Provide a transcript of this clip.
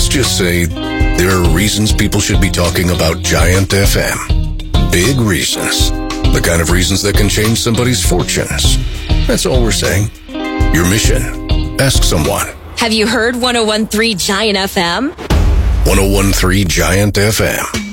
just say there are reasons people should be talking about Giant FM. Big reasons. The kind of reasons that can change somebody's fortunes. That's all we're saying. Your mission. Ask someone. Have you heard 101.3 Giant FM? 101.3 Giant FM.